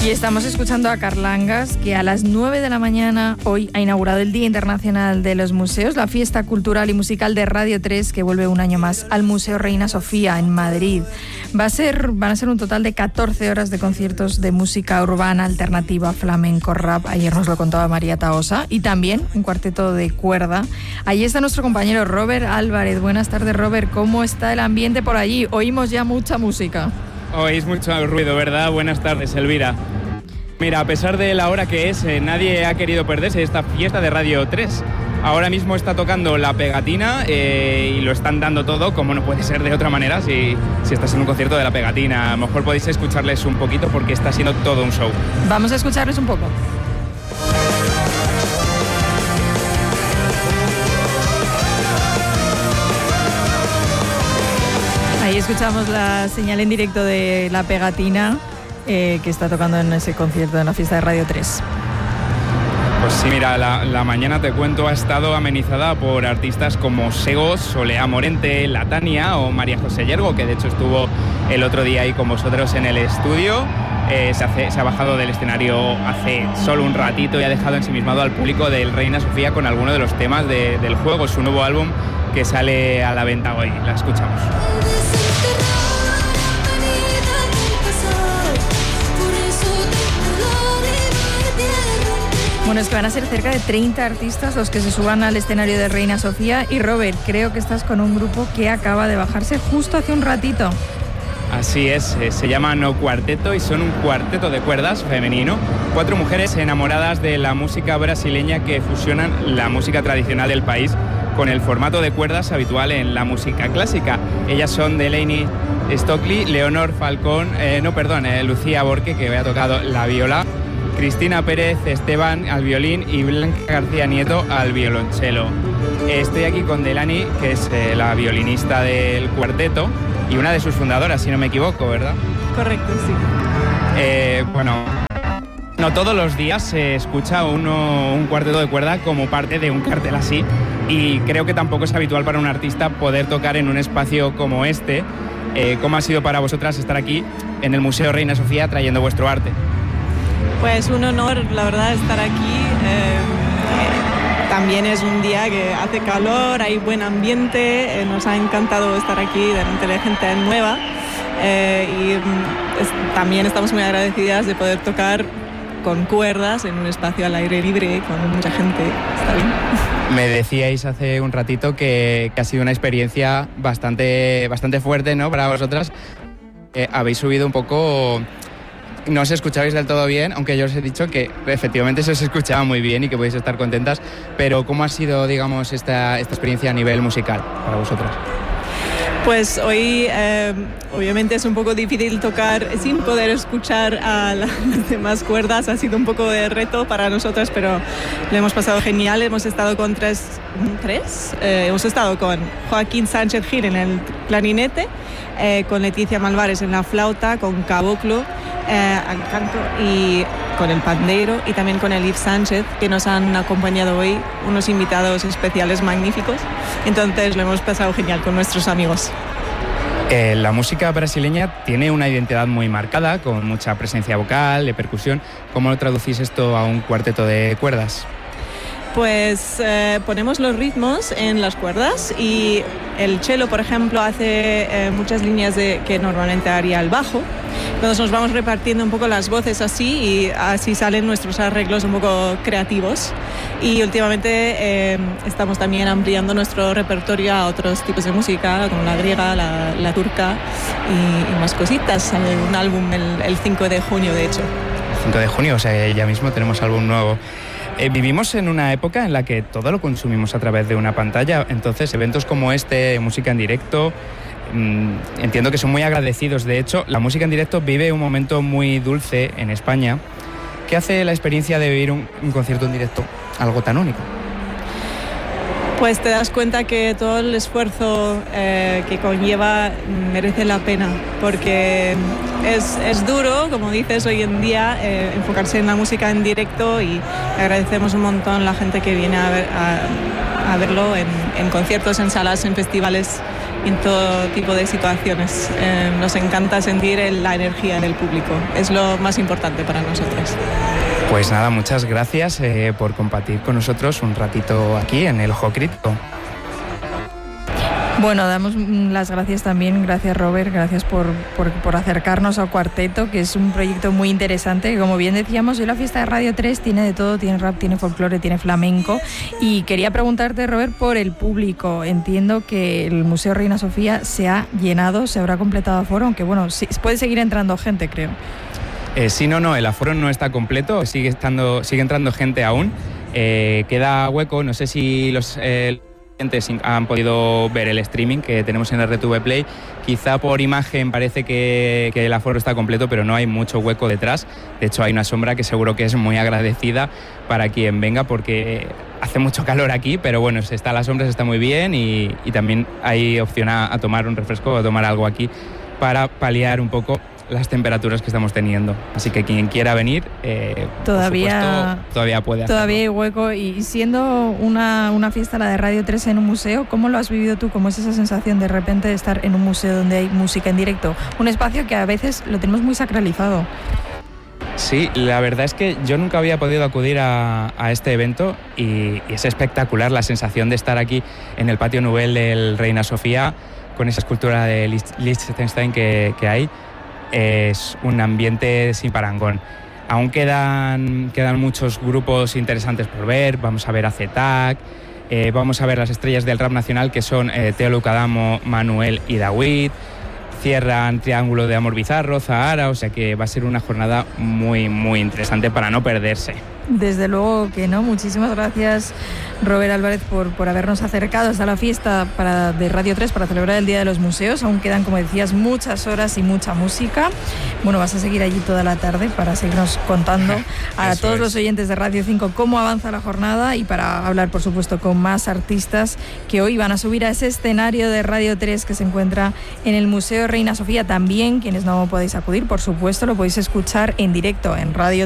Y estamos escuchando a Carlangas, que a las 9 de la mañana hoy ha inaugurado el Día Internacional de los Museos, la fiesta cultural y musical de Radio 3, que vuelve un año más al Museo Reina Sofía en Madrid. Van a ser un total de 14 horas de conciertos de música urbana, alternativa, flamenco, rap. Ayer nos lo contaba María Tahosa. Y también un cuarteto de cuerda. Allí está nuestro compañero Robert Álvarez. Buenas tardes, Robert. ¿Cómo está el ambiente por allí? Oímos ya mucha música. Oís mucho ruido, ¿verdad? Buenas tardes, Elvira. Mira, a pesar de la hora que es, nadie ha querido perderse esta fiesta de Radio 3. Ahora mismo está tocando La Pegatina y lo están dando todo, como no puede ser de otra manera si estás en un concierto de La Pegatina. A lo mejor podéis escucharles un poquito porque está siendo todo un show. Vamos a escucharles un poco. Ahí escuchamos la señal en directo de La Pegatina, que está tocando en ese concierto en la fiesta de Radio 3. Pues sí, mira, la mañana, te cuento, ha estado amenizada por artistas como Segos, Solea Morente, La Tania o María José Yergo, que de hecho estuvo el otro día ahí con vosotros en el estudio. Se ha bajado del escenario hace solo un ratito y ha dejado ensimismado al público del Reina Sofía con algunos de los temas del juego, su nuevo álbum que sale a la venta hoy. La escuchamos. Bueno, es que van a ser cerca de 30 artistas los que se suban al escenario de Reina Sofía. Y Robert, creo que estás con un grupo que acaba de bajarse justo hace un ratito. Así es, se llama No Cuarteto y son un cuarteto de cuerdas femenino. 4 mujeres enamoradas de la música brasileña que fusionan la música tradicional del país con el formato de cuerdas habitual en la música clásica. Ellas son Delaney Stockley, Leonor Falcón, Lucía Borque, que había tocado la viola, Cristina Pérez Esteban al violín y Blanca García Nieto al violonchelo. Estoy aquí con Delaney, que es la violinista del cuarteto y una de sus fundadoras, si no me equivoco, ¿verdad? Correcto, sí. No todos los días se escucha un cuarteto de cuerda como parte de un cartel así, y creo que tampoco es habitual para un artista poder tocar en un espacio como este. ¿Cómo ha sido para vosotras estar aquí en el Museo Reina Sofía trayendo vuestro arte? Pues un honor, la verdad, estar aquí. También es un día que hace calor, hay buen ambiente, nos ha encantado estar aquí delante de gente nueva también estamos muy agradecidas de poder tocar con cuerdas en un espacio al aire libre con mucha gente. Está bien. Me decíais hace un ratito que ha sido una experiencia bastante fuerte, ¿no?, para vosotras. Habéis subido un poco. No os escuchabais del todo bien, aunque yo os he dicho que efectivamente se os escuchaba muy bien y que podéis estar contentas, pero ¿cómo ha sido, digamos, esta experiencia a nivel musical para vosotras? Pues hoy obviamente es un poco difícil tocar sin poder escuchar a las demás cuerdas, ha sido un poco de reto para nosotras, pero lo hemos pasado genial. Hemos estado con hemos estado con Joaquín Sánchez Gil en el clarinete, con Leticia Malvares en la flauta, con Caboclo al canto y con el pandero, y también con Elif Sánchez, que nos han acompañado hoy, unos invitados especiales magníficos. Entonces lo hemos pasado genial con nuestros amigos. La música brasileña tiene una identidad muy marcada, con mucha presencia vocal, de percusión. ¿Cómo lo traducís esto a un cuarteto de cuerdas? Pues ponemos los ritmos en las cuerdas y el cello, por ejemplo, hace muchas líneas que normalmente haría el bajo. Entonces nos vamos repartiendo un poco las voces así y así salen nuestros arreglos un poco creativos. Y últimamente estamos también ampliando nuestro repertorio a otros tipos de música, como la griega, la turca y más cositas. Sale un álbum el 5 de junio, de hecho. El 5 de junio, o sea, ya mismo tenemos álbum nuevo. Vivimos en una época en la que todo lo consumimos a través de una pantalla, entonces eventos como este, música en directo, entiendo que son muy agradecidos. De hecho, la música en directo vive un momento muy dulce en España. ¿Qué hace la experiencia de vivir un concierto en directo algo tan único? Pues te das cuenta que todo el esfuerzo que conlleva merece la pena, porque es duro, como dices, hoy en día enfocarse en la música en directo, y agradecemos un montón a la gente que viene a verlo en conciertos, en salas, en festivales. en todo tipo de situaciones. Nos encanta sentir la energía del público, es lo más importante para nosotros. Pues nada, muchas gracias por compartir con nosotros un ratito aquí en el Ojo Crítico. Bueno, damos las gracias también, gracias Robert, gracias por acercarnos a Cuarteto, que es un proyecto muy interesante. Como bien decíamos, hoy la fiesta de Radio 3 tiene de todo, tiene rap, tiene folclore, tiene flamenco. Y quería preguntarte, Robert, por el público. Entiendo que el Museo Reina Sofía se ha llenado, se habrá completado aforo, aunque bueno, sí, puede seguir entrando gente, creo. Sí, no, el aforo no está completo, sigue entrando gente aún. Queda hueco, no sé si los clientes han podido ver el streaming que tenemos en RTV Play. Quizá por imagen parece que el aforo está completo, pero no hay mucho hueco detrás. De hecho, hay una sombra que seguro que es muy agradecida para quien venga, porque hace mucho calor aquí, pero bueno, está la sombra, está muy bien y también hay opción a tomar un refresco o a tomar algo aquí para paliar un poco las temperaturas que estamos teniendo. Así que quien quiera venir, todavía, por supuesto, todavía puede hacerlo. Todavía hay hueco. Y siendo una fiesta, la de Radio 3 en un museo, ¿cómo lo has vivido tú? ¿Cómo es esa sensación de repente de estar en un museo donde hay música en directo? Un espacio que a veces lo tenemos muy sacralizado. Sí, la verdad es que yo nunca había podido acudir a este evento y es espectacular la sensación de estar aquí en el patio Nouvel del Reina Sofía con esa escultura de Liechtenstein que hay. Es un ambiente sin parangón. Aún quedan muchos grupos interesantes por ver. Vamos a ver a Zetac, vamos a ver las estrellas del rap nacional, que son Teo Lucadamo, Manuel y David. Cierran Triángulo de Amor Bizarro, Zahara, o sea que va a ser una jornada muy, muy interesante para no perderse. Desde luego que no. Muchísimas gracias, Robert Álvarez, por habernos acercado hasta la fiesta de Radio 3 para celebrar el Día de los Museos. Aún quedan, como decías, muchas horas y mucha música. Bueno, vas a seguir allí toda la tarde para seguirnos contando a todos los oyentes de Radio 5 cómo avanza la jornada y para hablar, por supuesto, con más artistas que hoy van a subir a ese escenario de Radio 3 que se encuentra en el Museo Reina Sofía. También, quienes no podéis acudir, por supuesto, lo podéis escuchar en directo en Radio